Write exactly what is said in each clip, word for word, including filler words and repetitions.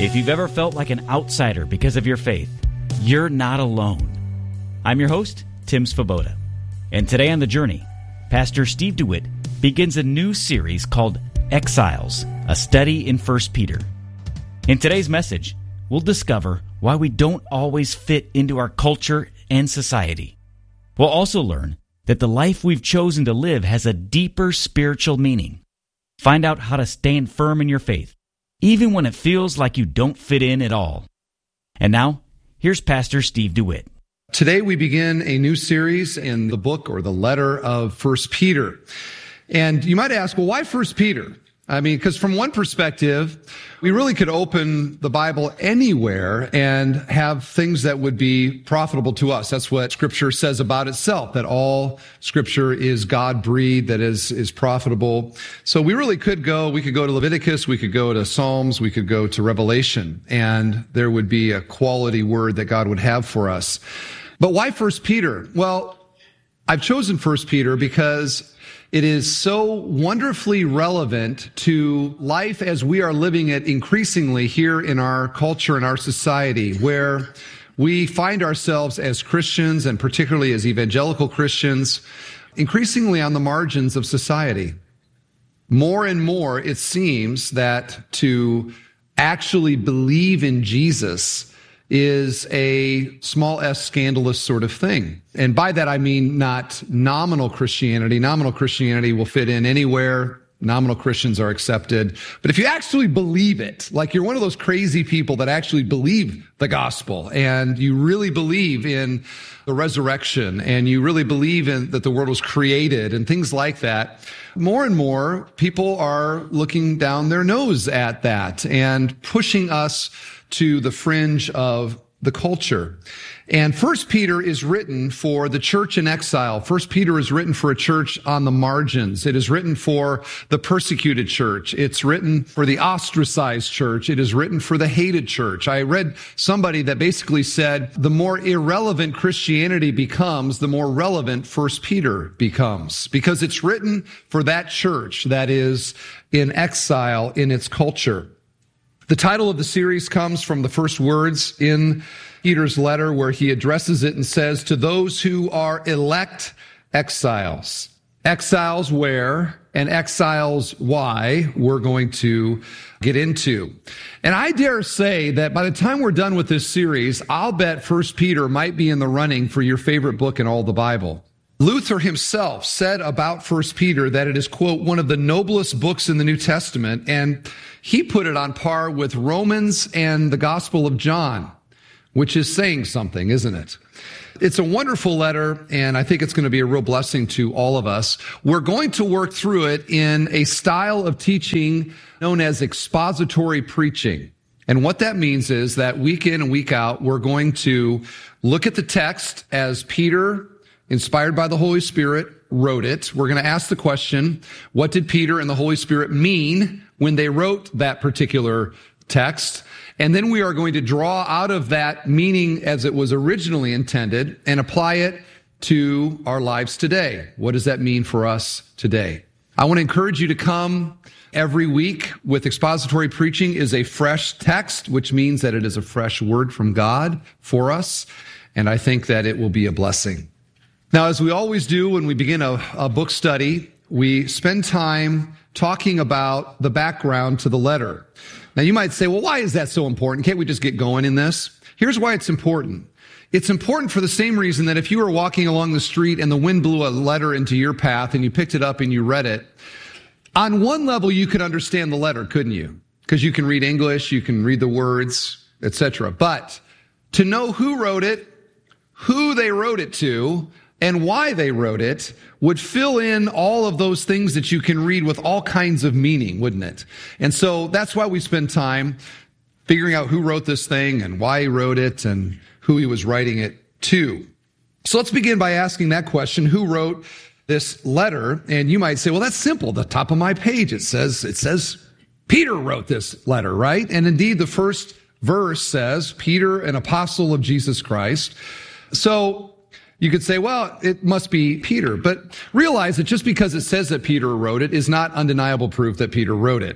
If you've ever felt like an outsider because of your faith, you're not alone. I'm your host, Tim Svoboda. And today on The Journey, Pastor Steve DeWitt begins a new series called Exiles, a study in First Peter. In today's message, we'll discover why we don't always fit into our culture and society. We'll also learn that the life we've chosen to live has a deeper spiritual meaning. Find out how to stand firm in your faith, even when it feels like you don't fit in at all. And now, here's Pastor Steve DeWitt. Today we begin a new series in the book or the letter of First Peter. And you might ask, well, why First Peter? I mean, because from one perspective, we really could open the Bible anywhere and have things that would be profitable to us. That's what Scripture says about itself, that all Scripture is God-breathed, that is, is profitable. So we really could go, we could go to Leviticus, we could go to Psalms, we could go to Revelation, and there would be a quality word that God would have for us. But why First Peter? Well, I've chosen First Peter because it is so wonderfully relevant to life as we are living it increasingly here in our culture and our society, where we find ourselves as Christians, and particularly as evangelical Christians, increasingly on the margins of society. More and more, it seems that to actually believe in Jesus is a small s scandalous sort of thing. And by that I mean not nominal Christianity. Nominal Christianity will fit in anywhere. Nominal Christians are accepted. But if you actually believe it, like you're one of those crazy people that actually believe the gospel, and you really believe in the resurrection, and you really believe in that the world was created and things like that, more and more people are looking down their nose at that and pushing us to the fringe of the culture. And First Peter is written for the church in exile. First Peter is written for a church on the margins. It is written for the persecuted church. It's written for the ostracized church. It is written for the hated church. I read somebody that basically said the more irrelevant Christianity becomes, the more relevant First Peter becomes, because it's written for that church that is in exile in its culture. The title of the series comes from the first words in Peter's letter, where he addresses it and says, to those who are elect exiles. Exiles where and exiles why we're going to get into. And I dare say that by the time we're done with this series, I'll bet First Peter might be in the running for your favorite book in all the Bible. Luther himself said about First Peter that it is, quote, one of the noblest books in the New Testament, and he put it on par with Romans and the Gospel of John, which is saying something, isn't it? It's a wonderful letter, and I think it's going to be a real blessing to all of us. We're going to work through it in a style of teaching known as expository preaching. And what that means is that week in and week out, we're going to look at the text as Peter, inspired by the Holy Spirit, wrote it. We're going to ask the question, what did Peter and the Holy Spirit mean when they wrote that particular text? And then we are going to draw out of that meaning as it was originally intended and apply it to our lives today. What does that mean for us today? I want to encourage you to come every week with expository preaching is a fresh text, which means that it is a fresh word from God for us. And I think that it will be a blessing. Now, as we always do when we begin a, a book study, we spend time talking about the background to the letter. Now, you might say, well, why is that so important? Can't we just get going in this? Here's why it's important. It's important for the same reason that if you were walking along the street and the wind blew a letter into your path and you picked it up and you read it, on one level you could understand the letter, couldn't you? Because you can read English, you can read the words, et cetera. But to know who wrote it, who they wrote it to, and why they wrote it would fill in all of those things that you can read with all kinds of meaning, wouldn't it? And so that's why we spend time figuring out who wrote this thing and why he wrote it and who he was writing it to. So let's begin by asking that question, who wrote this letter? And you might say, well, that's simple. The top of my page, it says, it says Peter wrote this letter, right? And indeed, the first verse says, Peter, an apostle of Jesus Christ. So you could say, well, it must be Peter, but realize that just because it says that Peter wrote it is not undeniable proof that Peter wrote it.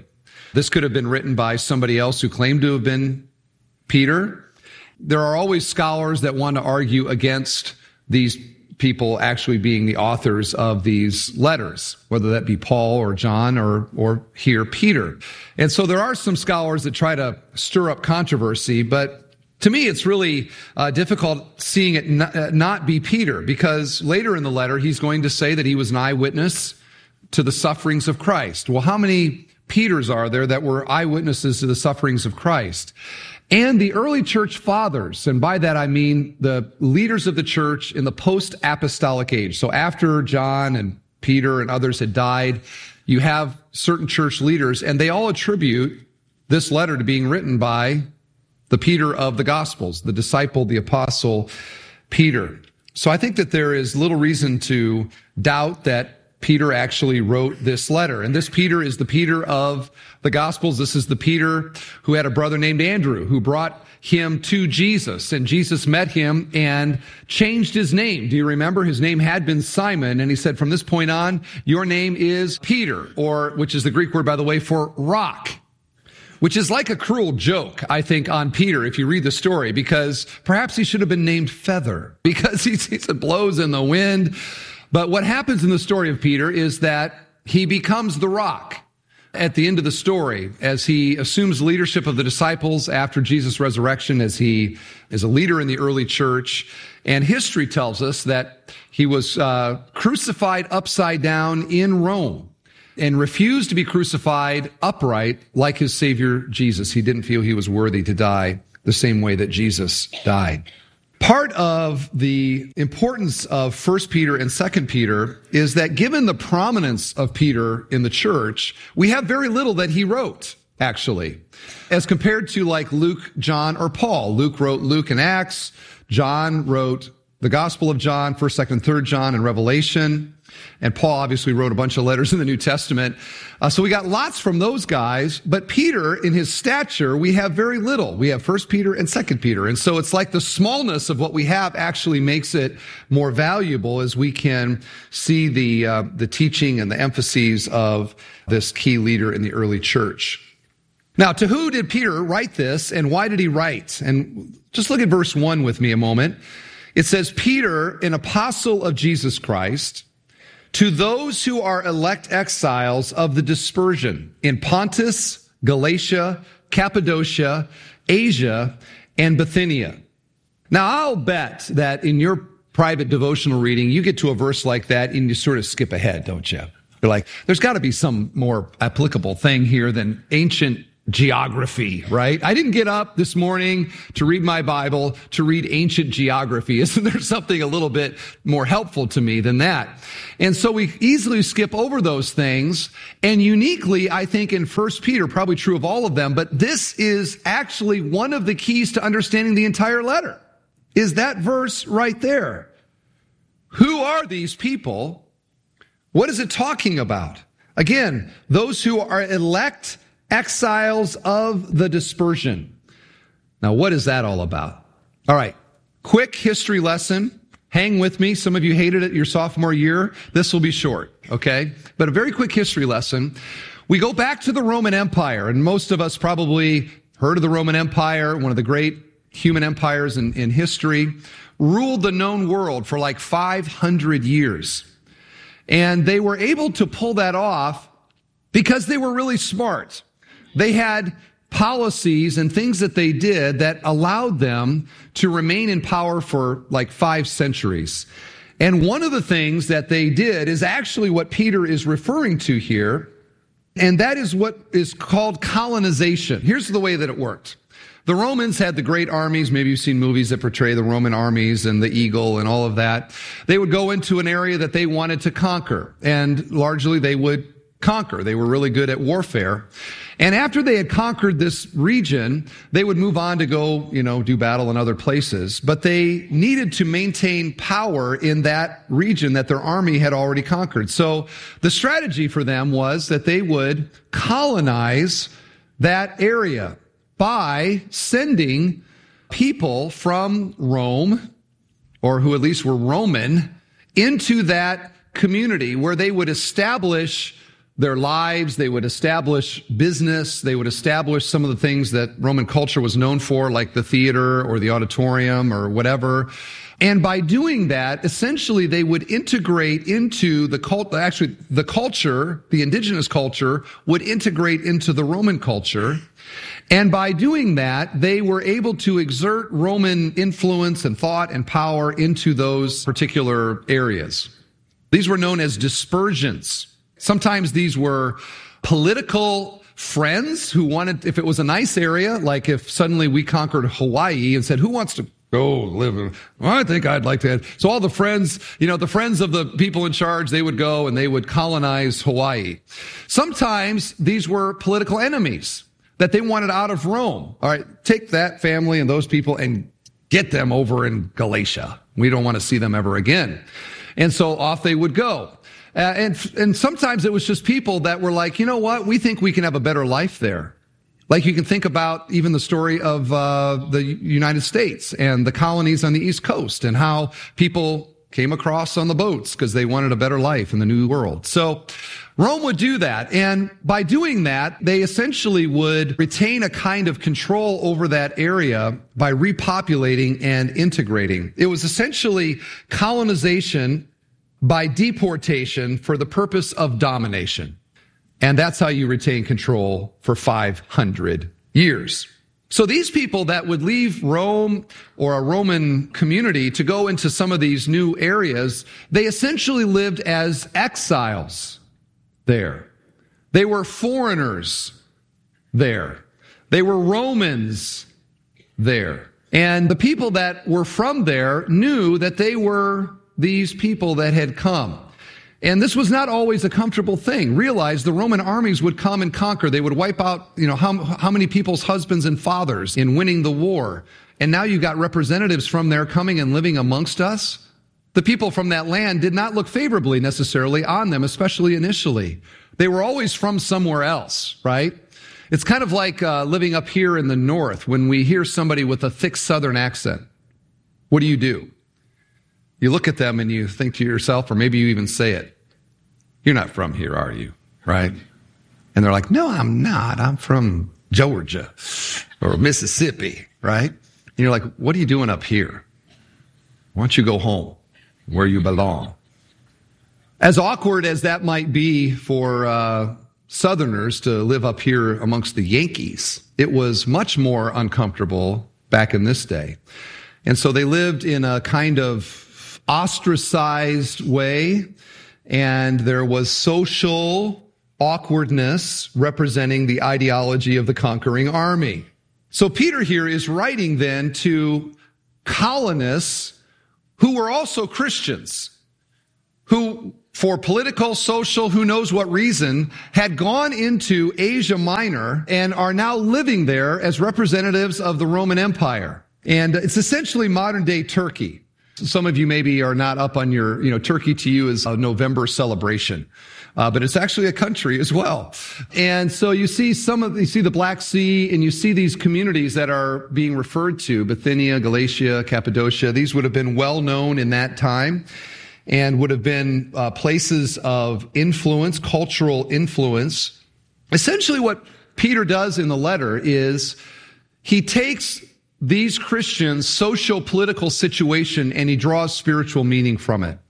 This could have been written by somebody else who claimed to have been Peter. There are always scholars that want to argue against these people actually being the authors of these letters, whether that be Paul or John or, or here Peter. And so there are some scholars that try to stir up controversy, but to me, it's really uh, difficult seeing it not, uh, not be Peter, because later in the letter, he's going to say that he was an eyewitness to the sufferings of Christ. Well, how many Peters are there that were eyewitnesses to the sufferings of Christ? And the early church fathers, and by that I mean the leaders of the church in the post-apostolic age. So after John and Peter and others had died, you have certain church leaders, and they all attribute this letter to being written by the Peter of the Gospels, the disciple, the apostle Peter. So I think that there is little reason to doubt that Peter actually wrote this letter. And this Peter is the Peter of the Gospels. This is the Peter who had a brother named Andrew, who brought him to Jesus. And Jesus met him and changed his name. Do you remember? His name had been Simon. And he said, from this point on, your name is Peter, or which is the Greek word, by the way, for rock, which is like a cruel joke, I think, on Peter, if you read the story, because perhaps he should have been named Feather, because he, he blows in the wind. But what happens in the story of Peter is that he becomes the rock at the end of the story as he assumes leadership of the disciples after Jesus' resurrection, as he is a leader in the early church. And history tells us that he was uh, crucified upside down in Rome and refused to be crucified upright like his Savior Jesus. He didn't feel he was worthy to die the same way that Jesus died. Part of the importance of First Peter and Second Peter is that given the prominence of Peter in the church, we have very little that he wrote, actually, as compared to like Luke, John, or Paul. Luke wrote Luke and Acts. John wrote the Gospel of John, First, Second, Third John, and Revelation. And Paul obviously wrote a bunch of letters in the New Testament. Uh, so we got lots from those guys. But Peter, in his stature, we have very little. We have First Peter and Second Peter. And so it's like the smallness of what we have actually makes it more valuable as we can see the uh, the teaching and the emphases of this key leader in the early church. Now, to who did Peter write this, and why did he write? And just look at verse one with me a moment. It says, Peter, an apostle of Jesus Christ, to those who are elect exiles of the dispersion in Pontus, Galatia, Cappadocia, Asia, and Bithynia. Now, I'll bet that in your private devotional reading, you get to a verse like that and you sort of skip ahead, don't you? You're like, there's got to be some more applicable thing here than ancient geography, right? I didn't get up this morning to read my Bible to read ancient geography. Isn't there something a little bit more helpful to me than that? And so we easily skip over those things. And uniquely, I think in First Peter, probably true of all of them, but this is actually one of the keys to understanding the entire letter, is that verse right there. Who are these people? What is it talking about? Again, those who are elect exiles of the dispersion. Now, what is that all about? All right, quick history lesson. Hang with me. Some of you hated it your sophomore year. This will be short, okay? But a very quick history lesson. We go back to the Roman Empire, and most of us probably heard of the Roman Empire, one of the great human empires in, in history, ruled the known world for like five hundred years. And they were able to pull that off because they were really smart. They had policies and things that they did that allowed them to remain in power for like five centuries. And one of the things that they did is actually what Peter is referring to here, and that is what is called colonization. Here's the way that it worked. The Romans had the great armies. Maybe you've seen movies that portray the Roman armies and the eagle and all of that. They would go into an area that they wanted to conquer, and largely they would conquer. They were really good at warfare. And after they had conquered this region, they would move on to go, you know, do battle in other places. But they needed to maintain power in that region that their army had already conquered. So the strategy for them was that they would colonize that area by sending people from Rome, or who at least were Roman, into that community where they would establish their lives. They would establish business. They would establish some of the things that Roman culture was known for, like the theater or the auditorium or whatever. And by doing that, essentially they would integrate into the cult, actually the culture, the indigenous culture would integrate into the Roman culture. And by doing that, they were able to exert Roman influence and thought and power into those particular areas. These were known as dispersions. Sometimes these were political friends who wanted, if it was a nice area, like if suddenly we conquered Hawaii and said, who wants to go live in, well, I think I'd like to. So all the friends, you know, the friends of the people in charge, they would go and they would colonize Hawaii. Sometimes these were political enemies that they wanted out of Rome. All right, take that family and those people and get them over in Galatia. We don't want to see them ever again. And so off they would go. Uh, and and sometimes it was just people that were like, you know what, we think we can have a better life there. Like you can think about even the story of uh the United States and the colonies on the East Coast and how people came across on the boats because they wanted a better life in the New World. So Rome would do that. And by doing that, they essentially would retain a kind of control over that area by repopulating and integrating. It was essentially colonization by deportation for the purpose of domination. And that's how you retain control for five hundred years. So these people that would leave Rome or a Roman community to go into some of these new areas, they essentially lived as exiles there. They were foreigners there. They were Romans there. And the people that were from there knew that they were these people that had come. And this was not always a comfortable thing. Realize the Roman armies would come and conquer. They would wipe out, you know, how, how many people's husbands and fathers in winning the war. And now you've got representatives from there coming and living amongst us. The people from that land did not look favorably necessarily on them, especially initially. They were always from somewhere else, right? It's kind of like uh, living up here in the north when we hear somebody with a thick southern accent. What do you do? You look at them and you think to yourself, or maybe you even say it, you're not from here, are you? Right? And they're like, no, I'm not. I'm from Georgia or Mississippi, right? And you're like, what are you doing up here? Why don't you go home where you belong? As awkward as that might be for uh, Southerners to live up here amongst the Yankees, it was much more uncomfortable back in this day. And so they lived in a kind of ostracized way, and there was social awkwardness representing the ideology of the conquering army. So Peter here is writing then to colonists who were also Christians, who for political, social, who knows what reason, had gone into Asia Minor and are now living there as representatives of the Roman Empire. And it's essentially modern day Turkey. Some of you maybe are not up on your, you know, Turkey to you is a November celebration. Uh, but it's actually a country as well. And so you see some of, you see the Black Sea and you see these communities that are being referred to, Bithynia, Galatia, Cappadocia. These would have been well known in that time and would have been uh, places of influence, cultural influence. Essentially what Peter does in the letter is he takes these Christians' social-political situation and he draws spiritual meaning from it.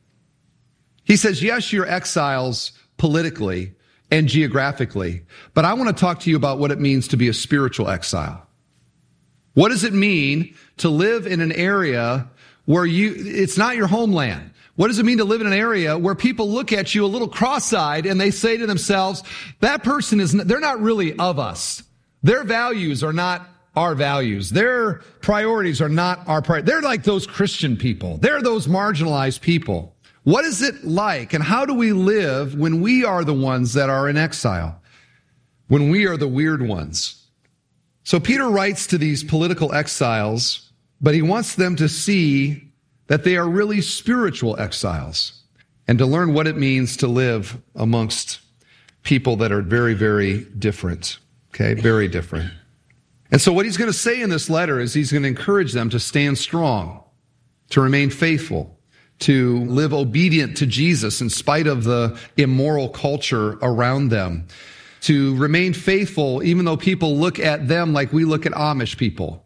He says, yes, you're exiles politically and geographically, but I want to talk to you about what it means to be a spiritual exile. What does it mean to live in an area where you, it's not your homeland? What does it mean to live in an area where people look at you a little cross-eyed and they say to themselves, that person is, they're not really of us. Their values are not our values. Their priorities are not our priorities. They're like those Christian people. They're those marginalized people. What is it like and how do we live when we are the ones that are in exile? When we are the weird ones? So Peter writes to these political exiles, but he wants them to see that they are really spiritual exiles and to learn what it means to live amongst people that are very, very different. Okay, very different. And so what he's going to say in this letter is he's going to encourage them to stand strong, to remain faithful, to live obedient to Jesus in spite of the immoral culture around them, to remain faithful even though people look at them like we look at Amish people.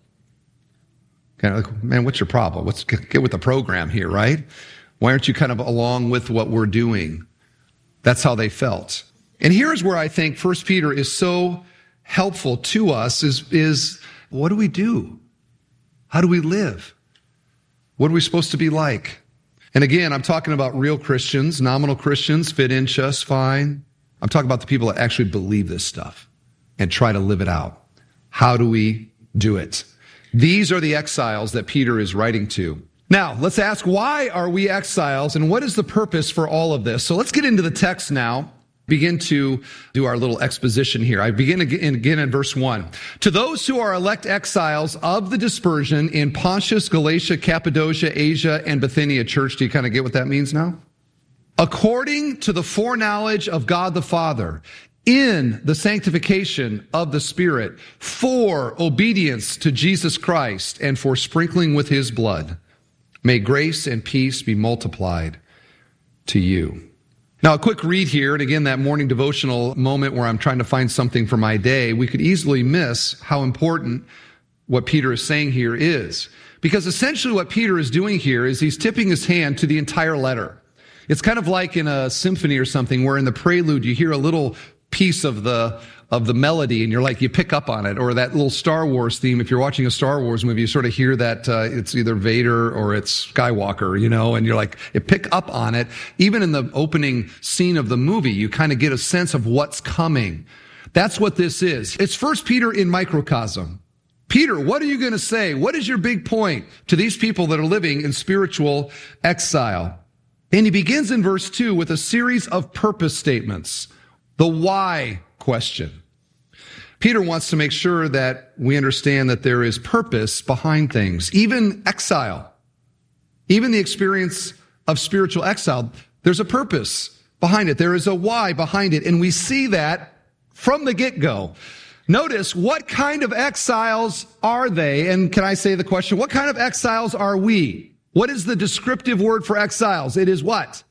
Kind of like, man, what's your problem? Let's get with the program here, right? Why aren't you kind of along with what we're doing? That's how they felt. And here's where I think First Peter is so helpful to us is, is what do we do? How do we live? What are we supposed to be like? And again, I'm talking about real Christians. Nominal Christians fit in just fine. I'm talking about the people that actually believe this stuff and try to live it out. How do we do it? These are the exiles that Peter is writing to. Now, let's ask, why are we exiles and what is the purpose for all of this? So let's get into the text now. Begin to do our little exposition here. I begin again, again in verse one. To those who are elect exiles of the dispersion in Pontus, Galatia, Cappadocia, Asia, and Bithynia. Church, do you kind of get what that means now? According to the foreknowledge of God the Father, in the sanctification of the Spirit, for obedience to Jesus Christ, and for sprinkling with his blood, may grace and peace be multiplied to you. Now, a quick read here, and again, that morning devotional moment where I'm trying to find something for my day, we could easily miss how important what Peter is saying here is. Because essentially what Peter is doing here is he's tipping his hand to the entire letter. It's kind of like in a symphony or something where in the prelude you hear a little piece of the of the melody and you're like, you pick up on it. Or that little Star Wars theme, if you're watching a Star Wars movie, you sort of hear that uh, it's either Vader or it's Skywalker, you know, and you're like, you pick up on it. Even in the opening scene of the movie, you kind of get a sense of what's coming. That's what this is. It's First Peter in microcosm. Peter, what are you going to say? What is your big point to these people that are living in spiritual exile? And he begins in verse two with a series of purpose statements. The why question. Peter wants to make sure that we understand that there is purpose behind things, even exile, even the experience of spiritual exile. There's a purpose behind it. There is a why behind it. And we see that from the get-go. Notice, what kind of exiles are they? And can I say the question, what kind of exiles are we? What is the descriptive word for exiles? It is what?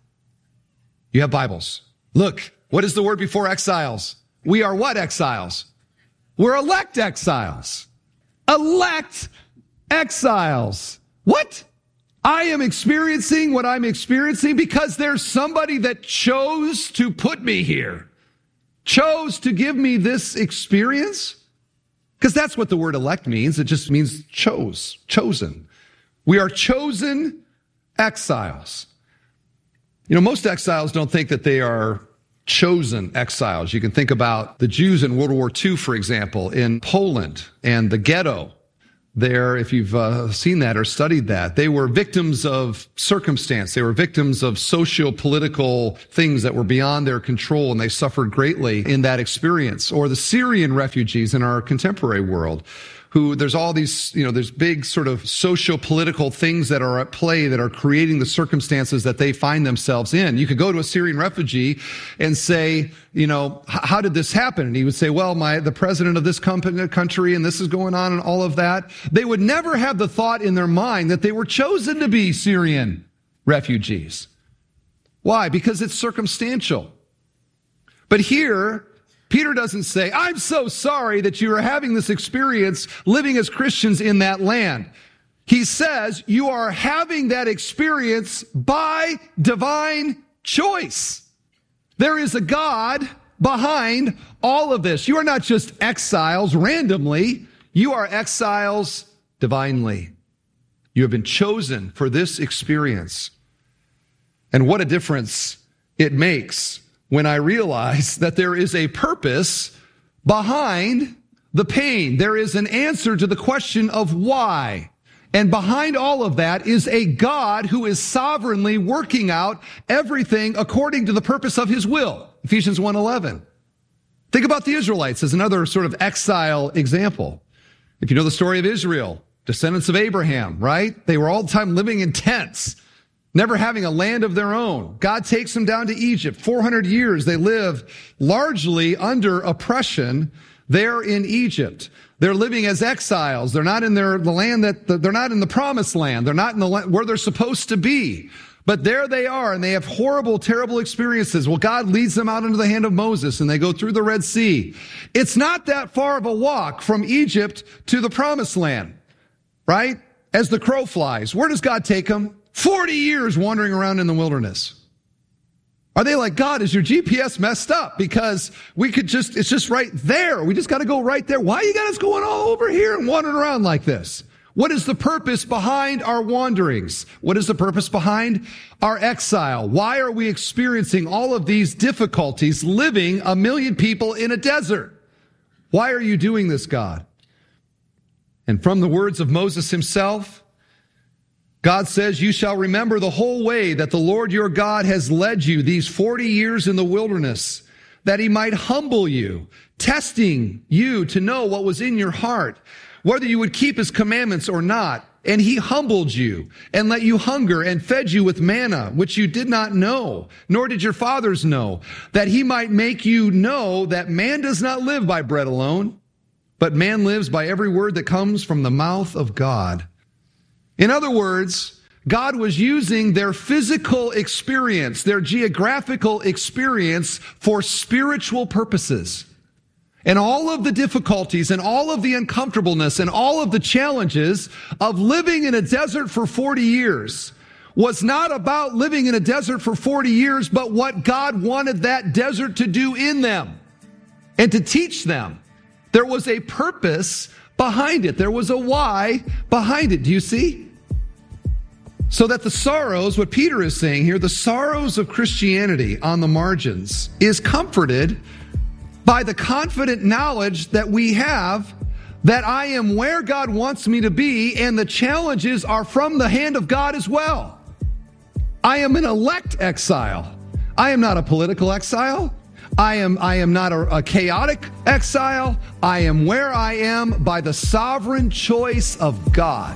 You have Bibles. Look, what is the word before exiles? We are what exiles? We're elect exiles. Elect exiles. What? I am experiencing what I'm experiencing because there's somebody that chose to put me here. Chose to give me this experience? Because that's what the word elect means. It just means chose, chosen. We are chosen exiles. You know, most exiles don't think that they are chosen exiles. You can think about the Jews in World War Two, for example, in Poland and the ghetto there. If you've uh, seen that or studied that, they were victims of circumstance. They were victims of socio-political things that were beyond their control, and they suffered greatly in that experience. Or the Syrian refugees in our contemporary world, who there's all these, you know, there's big sort of socio-political things that are at play that are creating the circumstances that they find themselves in. You could go to a Syrian refugee and say, you know, how did this happen? And he would say, well, my, the president of this company, country, and this is going on and all of that. They would never have the thought in their mind that they were chosen to be Syrian refugees. Why? Because it's circumstantial. But here, Peter doesn't say, I'm so sorry that you are having this experience living as Christians in that land. He says you are having that experience by divine choice. There is a God behind all of this. You are not just exiles randomly. You are exiles divinely. You have been chosen for this experience. And what a difference it makes when I realize that there is a purpose behind the pain. There is an answer to the question of why. And behind all of that is a God who is sovereignly working out everything according to the purpose of his will. Ephesians one eleven. Think about the Israelites as another sort of exile example. If you know the story of Israel, descendants of Abraham, right? They were all the time living in tents, never having a land of their own. God takes them down to Egypt. four hundred years they live largely under oppression there in Egypt. They're living as exiles. They're not in their, the land that, they're not in the promised land. They're not in the land where they're supposed to be. But there they are, and they have horrible, terrible experiences. Well, God leads them out into the hand of Moses, and they go through the Red Sea. It's not that far of a walk from Egypt to the Promised Land, right? As the crow flies. Where does God take them? forty years wandering around in the wilderness. Are they like, God, is your G P S messed up? Because we could just, it's just right there. We just got to go right there. Why you got us going all over here and wandering around like this? What is the purpose behind our wanderings? What is the purpose behind our exile? Why are we experiencing all of these difficulties living a million people in a desert? Why are you doing this, God? And from the words of Moses himself, God says, you shall remember the whole way that the Lord your God has led you these forty years in the wilderness, that he might humble you, testing you to know what was in your heart, whether you would keep his commandments or not. And he humbled you and let you hunger and fed you with manna, which you did not know, nor did your fathers know, that he might make you know that man does not live by bread alone, but man lives by every word that comes from the mouth of God. In other words, God was using their physical experience, their geographical experience for spiritual purposes. And all of the difficulties and all of the uncomfortableness and all of the challenges of living in a desert for forty years was not about living in a desert for forty years, but what God wanted that desert to do in them and to teach them. There was a purpose behind it. There was a why behind it. Do you see? So that the sorrows, what Peter is saying here, the sorrows of Christianity on the margins is comforted by the confident knowledge that we have that I am where God wants me to be, and the challenges are from the hand of God as well. I am an elect exile. I am not a political exile. I am, I am not a, a chaotic exile. I am where I am by the sovereign choice of God.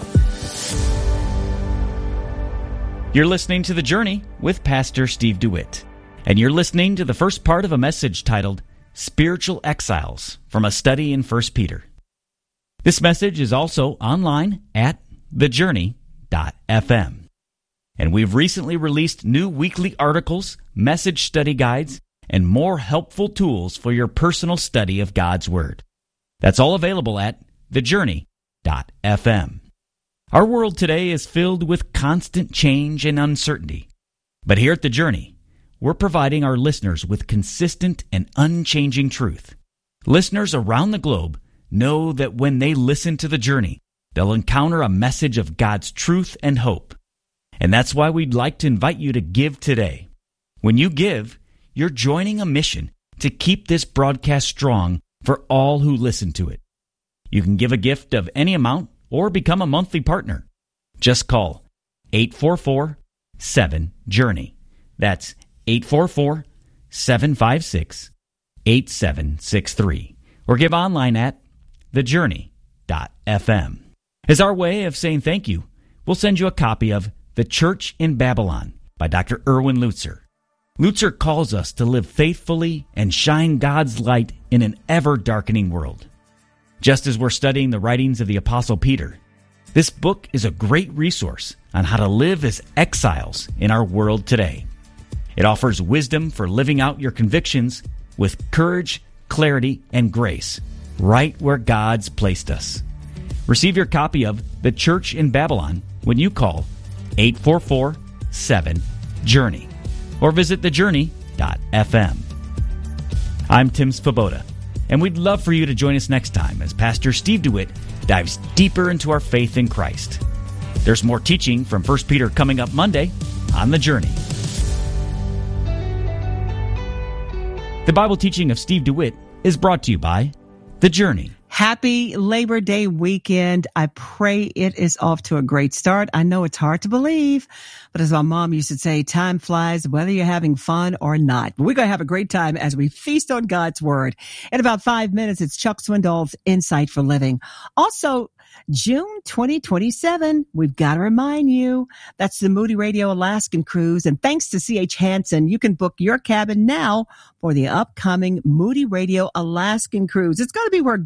You're listening to The Journey with Pastor Steve DeWitt, and you're listening to the first part of a message titled Spiritual Exiles from a Study in First Peter. This message is also online at the journey dot f m. And we've recently released new weekly articles, message study guides, and more helpful tools for your personal study of God's Word. That's all available at the journey dot f m. Our world today is filled with constant change and uncertainty. But here at The Journey, we're providing our listeners with consistent and unchanging truth. Listeners around the globe know that when they listen to The Journey, they'll encounter a message of God's truth and hope. And that's why we'd like to invite you to give today. When you give, you're joining a mission to keep this broadcast strong for all who listen to it. You can give a gift of any amount or become a monthly partner. Just call eight four four, seven, journey. That's eight four four, seven five six, eight seven six three. Or give online at the journey dot f m. As our way of saying thank you, we'll send you a copy of The Church in Babylon by Doctor Erwin Lutzer. Lutzer calls us to live faithfully and shine God's light in an ever-darkening world. Just as we're studying the writings of the Apostle Peter, this book is a great resource on how to live as exiles in our world today. It offers wisdom for living out your convictions with courage, clarity, and grace, right where God's placed us. Receive your copy of The Church in Babylon when you call eight four four, seven, journey or visit the journey dot f m. I'm Tim Svoboda, and we'd love for you to join us next time as Pastor Steve DeWitt dives deeper into our faith in Christ. There's more teaching from First Peter coming up Monday on The Journey. The Bible teaching of Steve DeWitt is brought to you by The Journey. Happy Labor Day weekend. I pray it is off to a great start. I know it's hard to believe, but as my mom used to say, time flies whether you're having fun or not. But we're going to have a great time as we feast on God's Word. In about five minutes, it's Chuck Swindoll's Insight for Living. Also, June twenty twenty-seven, we've got to remind you, that's the Moody Radio Alaskan Cruise. And thanks to C H Hansen, you can book your cabin now for the upcoming Moody Radio Alaskan Cruise. It's going to be where God's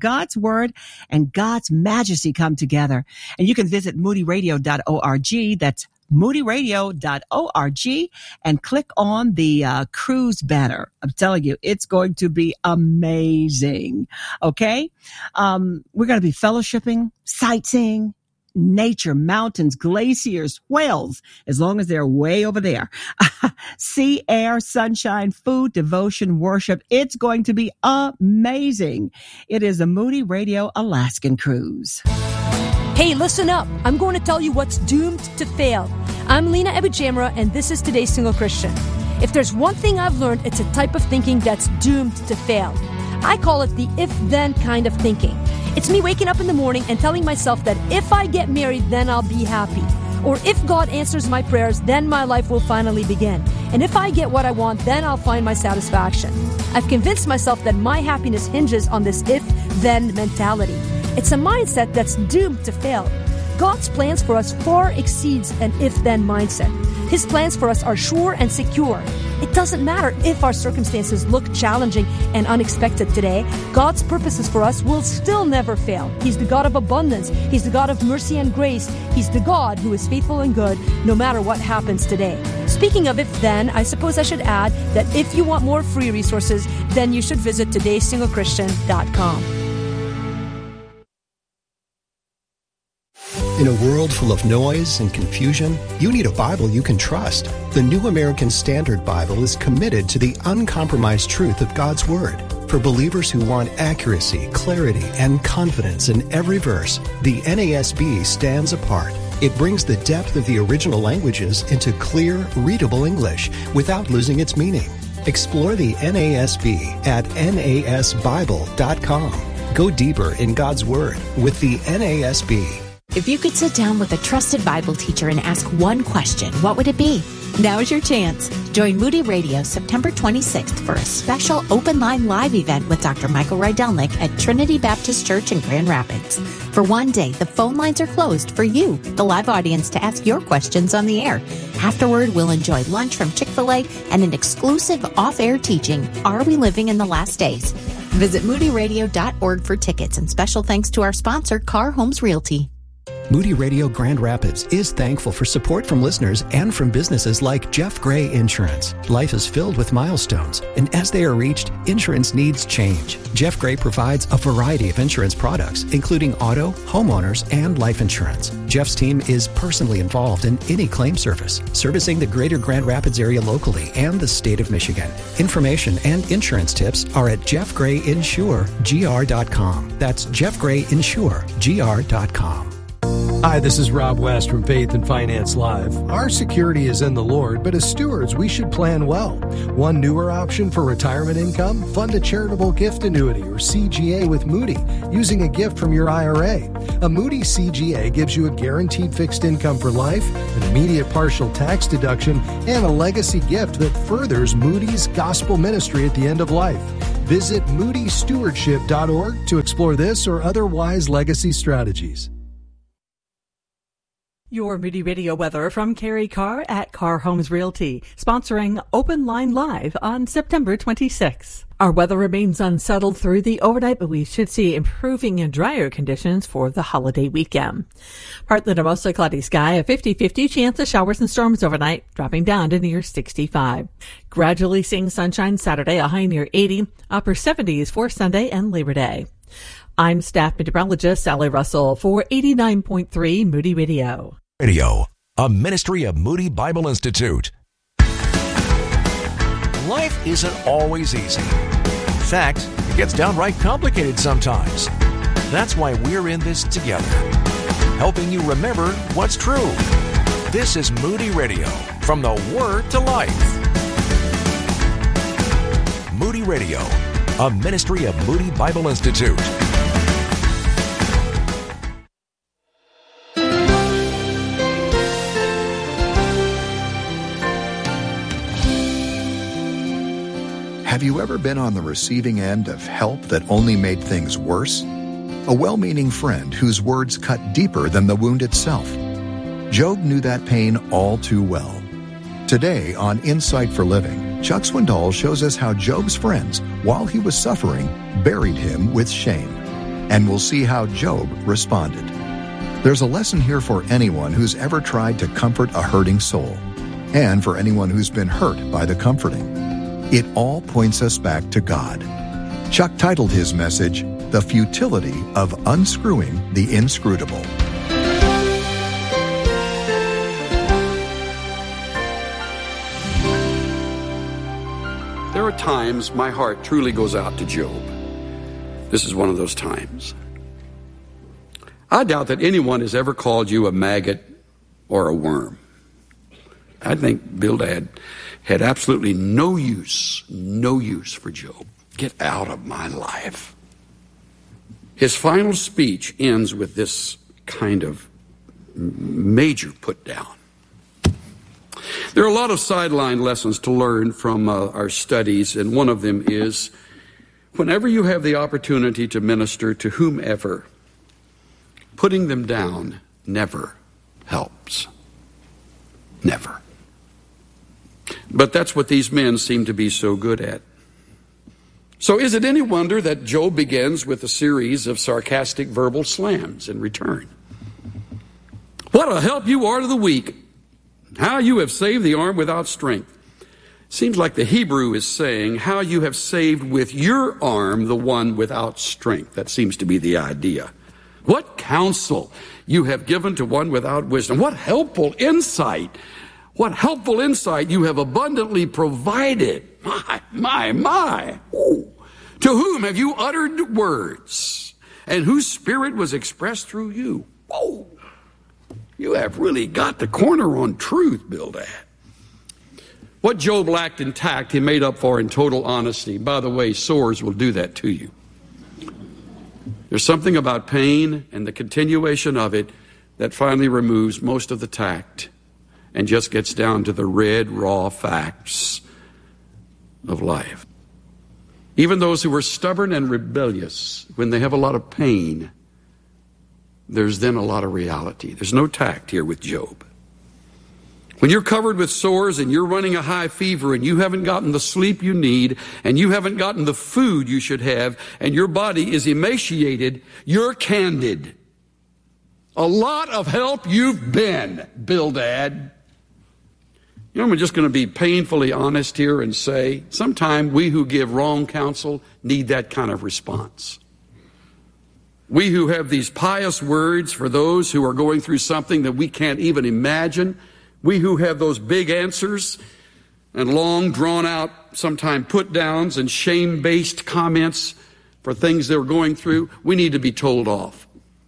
word and God's majesty come together. And you can visit moody radio dot org. That's moody radio dot org and click on the uh, cruise banner. I'm telling you, it's going to be amazing. Okay. Um, we're going to be fellowshipping, sightseeing, nature, mountains, glaciers, whales, as long as they're way over there. Sea, air, sunshine, food, devotion, worship. It's going to be amazing. It is a Moody Radio Alaskan cruise. Hey, listen up. I'm going to tell you what's doomed to fail. I'm Lena Ebujamra, and this is Today's Single Christian. If there's one thing I've learned, it's a type of thinking that's doomed to fail. I call it the if-then kind of thinking. It's me waking up in the morning and telling myself that if I get married, then I'll be happy. Or if God answers my prayers, then my life will finally begin. And if I get what I want, then I'll find my satisfaction. I've convinced myself that my happiness hinges on this if-then mentality. It's a mindset that's doomed to fail. God's plans for us far exceeds an if-then mindset. His plans for us are sure and secure. It doesn't matter if our circumstances look challenging and unexpected today. God's purposes for us will still never fail. He's the God of abundance. He's the God of mercy and grace. He's the God who is faithful and good no matter what happens today. Speaking of if-then, I suppose I should add that if you want more free resources, then you should visit todays single christian dot com. In a world full of noise and confusion, you need a Bible you can trust. The New American Standard Bible is committed to the uncompromised truth of God's Word. For believers who want accuracy, clarity, and confidence in every verse, the N A S B stands apart. It brings the depth of the original languages into clear, readable English without losing its meaning. Explore the N A S B at N A S Bible dot com. Go deeper in God's Word with the N A S B. If you could sit down with a trusted Bible teacher and ask one question, what would it be? Now is your chance. Join Moody Radio September twenty-sixth for a special Open Line Live event with Doctor Michael Rydelnik at Trinity Baptist Church in Grand Rapids. For one day, the phone lines are closed for you, the live audience, to ask your questions on the air. Afterward, we'll enjoy lunch from Chick-fil-A and an exclusive off-air teaching, Are We Living in the Last Days? Visit moody radio dot org for tickets, and special thanks to our sponsor, Car Homes Realty. Moody Radio Grand Rapids is thankful for support from listeners and from businesses like Jeff Gray Insurance. Life is filled with milestones, and as they are reached, insurance needs change. Jeff Gray provides a variety of insurance products, including auto, homeowners, and life insurance. Jeff's team is personally involved in any claim service, servicing the greater Grand Rapids area locally and the state of Michigan. Information and insurance tips are at jeff gray insure g r dot com. That's jeff gray insure g r dot com. Hi, this is Rob West from Faith and Finance Live. Our security is in the Lord, but as stewards, we should plan well. One newer option for retirement income: fund a charitable gift annuity, or C G A, with Moody, using a gift from your I R A. A Moody C G A gives you a guaranteed fixed income for life, an immediate partial tax deduction, and a legacy gift that furthers Moody's gospel ministry at the end of life. Visit moody stewardship dot org to explore this or other wise legacy strategies. Your Moody Radio weather from Carrie Carr at Carr Homes Realty, sponsoring Open Line Live on September twenty-sixth. Our weather remains unsettled through the overnight, but we should see improving and drier conditions for the holiday weekend. Partly to mostly cloudy sky, a fifty-fifty chance of showers and storms overnight, dropping down to near sixty-five. Gradually seeing sunshine Saturday, a high near eighty, upper seventies for Sunday and Labor Day. I'm staff meteorologist Sally Russell for eighty-nine point three Moody Radio. Radio, a ministry of Moody Bible Institute. Life isn't always easy. In fact, it gets downright complicated sometimes. That's why we're in this together, helping you remember what's true. This is Moody Radio, from the Word to Life. Moody Radio, a ministry of Moody Bible Institute. Have you ever been on the receiving end of help that only made things worse? A well-meaning friend whose words cut deeper than the wound itself. Job knew that pain all too well. Today on Insight for Living, Chuck Swindoll shows us how Job's friends, while he was suffering, buried him with shame. and we'll see how Job responded. There's a lesson here for anyone who's ever tried to comfort a hurting soul, and for anyone who's been hurt by the comforting. It all points us back to God. Chuck titled his message, The Futility of Unscrewing the Inscrutable. There are times my heart truly goes out to Job. This is one of those times. I doubt that anyone has ever called you a maggot or a worm. I think Bildad had absolutely no use, no use for Job. Get out of my life. His final speech ends with this kind of major put down. There are a lot of sideline lessons to learn from uh, our studies, and one of them is whenever you have the opportunity to minister to whomever, putting them down never helps. Never. But that's what these men seem to be so good at. So is it any wonder that Job begins with a series of sarcastic verbal slams in return? What a help you are to the weak. How you have saved the arm without strength. Seems like the Hebrew is saying how you have saved with your arm the one without strength. That seems to be the idea. What counsel you have given to one without wisdom. What helpful insight. What helpful insight you have abundantly provided. My, my, my. Ooh. To whom have you uttered words, and whose spirit was expressed through you? Whoa. You have really got the corner on truth, Bildad. What Job lacked in tact, he made up for in total honesty. By the way, sores will do that to you. There's something about pain and the continuation of it that finally removes most of the tact and just gets down to the red, raw facts of life. Even those who are stubborn and rebellious, when they have a lot of pain, there's then a lot of reality. There's no tact here with Job. When you're covered with sores and you're running a high fever and you haven't gotten the sleep you need and you haven't gotten the food you should have and your body is emaciated, you're candid. A lot of help you've been, Bildad. You know, I'm just going to be painfully honest here and say, sometimes we who give wrong counsel need that kind of response. We who have these pious words for those who are going through something that we can't even imagine, we who have those big answers and long drawn out, sometimes put downs and shame-based comments for things they're going through, we need to be told off.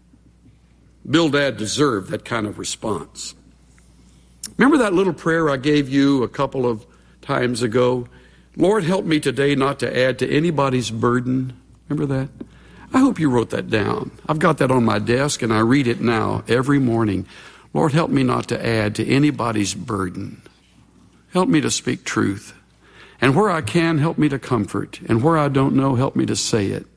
Bildad deserved that kind of response. Remember that little prayer I gave you a couple of times ago? Lord, help me today not to add to anybody's burden. Remember that? I hope you wrote that down. I've got that on my desk and I read it now every morning. Lord, help me not to add to anybody's burden. Help me to speak truth. And where I can, help me to comfort. And where I don't know, help me to say it.